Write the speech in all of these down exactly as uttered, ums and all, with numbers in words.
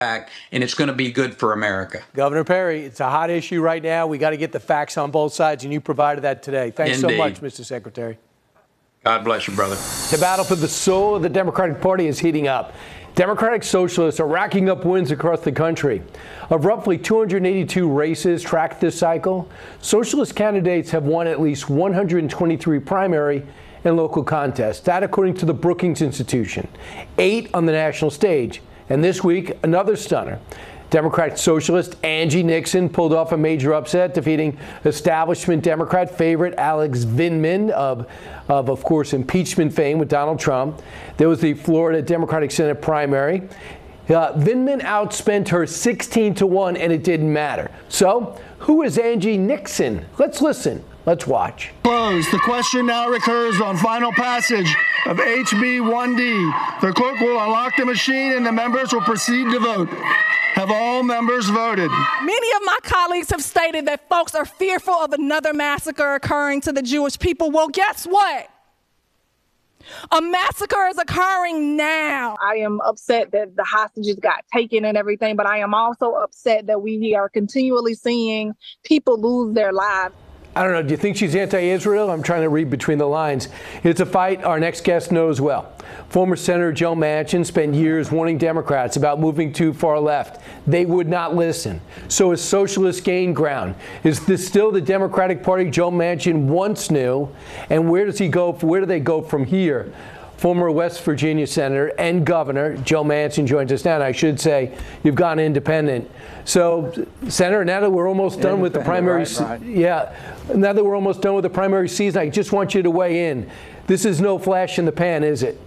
back, and it's going to be good for America. Governor Perry, it's a hot issue right now. We got to get the facts on both sides, and you provided that today. Thanks Indeed. so much, Mister Secretary. God bless you, brother. The battle for the soul of the Democratic Party is heating up. Democratic socialists are racking up wins across the country. Of roughly two hundred eighty-two races tracked this cycle, socialist candidates have won at least one hundred twenty-three primary and local contests. That according to the Brookings Institution. Eight on the national stage. And this week, another stunner. Democratic socialist Angie Nixon pulled off a major upset, defeating establishment Democrat favorite Alex Vindman of, of, of course, impeachment fame with Donald Trump. There was the Florida Democratic Senate primary. Uh, Vindman outspent her sixteen to one, and it didn't matter. So, who is Angie Nixon? Let's listen. Let's watch. Closed. The question now recurs on final passage of H B one D. The clerk will unlock the machine and the members will proceed to vote. Have all members voted? Many of my colleagues have stated that folks are fearful of another massacre occurring to the Jewish people. Well, guess what? A massacre is occurring now. I am upset that the hostages got taken and everything, but I am also upset that we are continually seeing people lose their lives. I don't know. Do you think she's anti-Israel? I'm trying to read between the lines. It's a fight our next guest knows well. Former Senator Joe Manchin spent years warning Democrats about moving too far left. They would not listen. So as socialists gain ground, is this still the Democratic Party Joe Manchin once knew? And where does he go? Where do they go from here? Former West Virginia Senator and Governor Joe Manchin joins us now. And I should say, you've gone independent. So, Senator, now that we're almost done with the primary, right, right. yeah, now that we're almost done with the primary season, I just want you to weigh in. This is no flash in the pan, is it?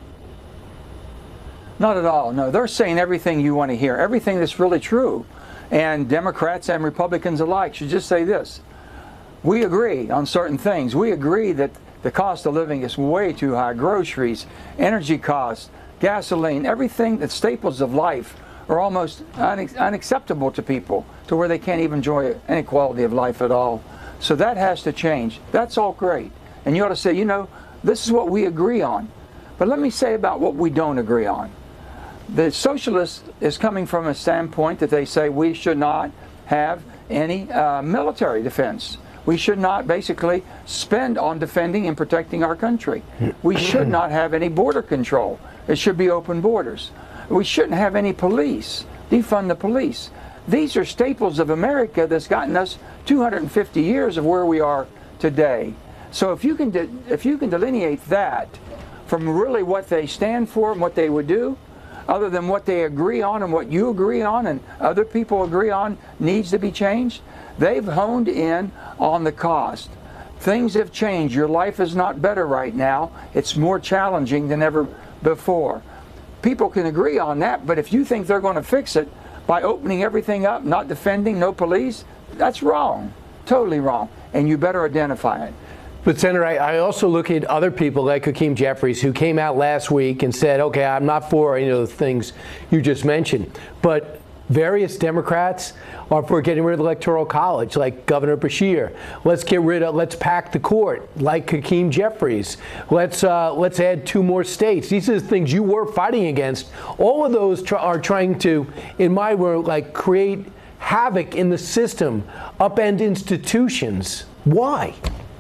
Not at all. No, they're saying everything you want to hear, everything that's really true. And Democrats and Republicans alike should just say this. We agree on certain things. We agree that the cost of living is way too high. Groceries, energy costs, gasoline, everything that's staples of life are almost une- unacceptable to people to where they can't even enjoy any quality of life at all. So that has to change. That's all great. And you ought to say, you know, this is what we agree on. But let me say about what we don't agree on. The socialist is coming from a standpoint that they say we should not have any uh, military defense. We should not basically spend on defending and protecting our country. We should not have any border control. It should be open borders. We shouldn't have any police. Defund the police. These are staples of America that's gotten us two hundred fifty years of where we are today. So if you can de- if you can delineate that from really what they stand for and what they would do, other than what they agree on and what you agree on and other people agree on needs to be changed, they've honed in on the cost. Things have changed. Your life is not better right now. It's more challenging than ever before. People can agree on that, but if you think they're going to fix it by opening everything up, not defending, no police, that's wrong. Totally wrong. And you better identify it. But, Senator, I, I also look at other people like Hakeem Jeffries, who came out last week and said, okay, I'm not for any of the things you just mentioned. But various Democrats are for getting rid of the Electoral College, like Governor Beshear. Let's get rid of, let's pack the court, like Hakeem Jeffries. Let's uh, let's add two more states. These are the things you were fighting against. All of those tr- are trying to, in my world, like create havoc in the system, upend institutions. Why?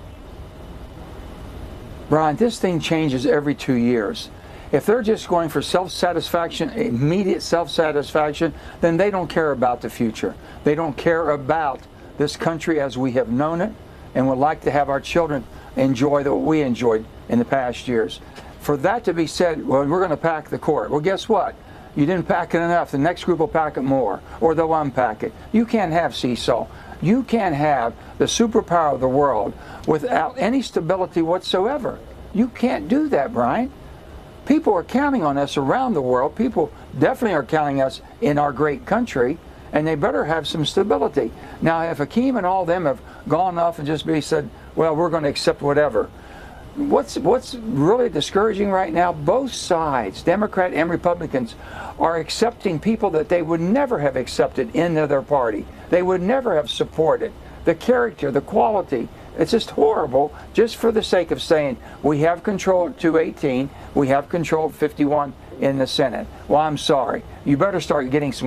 Brian, this thing changes every two years. If they're just going for self-satisfaction, immediate self-satisfaction, then they don't care about the future. They don't care about this country as we have known it and would like to have our children enjoy what we enjoyed in the past years. For that to be said, well, we're going to pack the court. Well, guess what? You didn't pack it enough. The next group will pack it more, or they'll unpack it. You can't have seesaw. You can't have the superpower of the world without any stability whatsoever. You can't do that, Brian. People are counting on us around the world. People definitely are counting us in our great country, and they better have some stability. Now, if Hakeem and all them have gone off and just be said, well, we're going to accept whatever. What's what's really discouraging right now, both sides, Democrat and Republicans, are accepting people that they would never have accepted into their party. They would never have supported. The character, the quality, it's just horrible, just for the sake of saying we have control at two eighteen, we have control at fifty-one in the Senate. Well, I'm sorry. You better start getting some